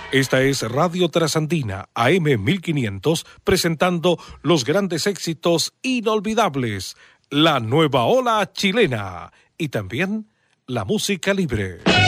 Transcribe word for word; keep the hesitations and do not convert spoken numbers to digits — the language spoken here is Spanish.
Esta es Radio Trasandina, A M mil quinientos, presentando los grandes éxitos inolvidables, la nueva ola chilena y también la música libre.